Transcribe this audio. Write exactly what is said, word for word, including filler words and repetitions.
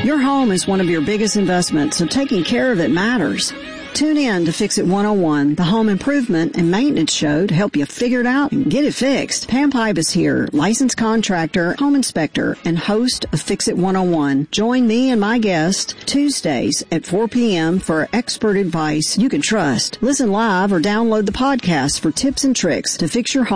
Your home is one of your biggest investments, so taking care of it matters. Tune in to Fix It one oh one, the home improvement and maintenance show to help you figure it out and get it fixed. Pam Pipe is here, licensed contractor, home inspector, and host of Fix It one oh one. Join me and my guest Tuesdays at four p.m. for expert advice you can trust. Listen live or download the podcast for tips and tricks to fix your home.